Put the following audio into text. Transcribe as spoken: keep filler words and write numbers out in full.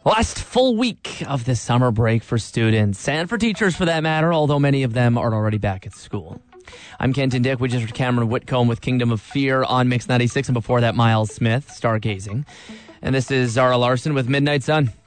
Last full week of the summer break for students, and for teachers for that matter, although many of them are already back at school. I'm Kenton Dick. We just heard Cameron Whitcomb with Kingdom of Fear on Mix ninety-six, and before that, Miles Smith, Stargazing. And this is Zara Larson with Midnight Sun.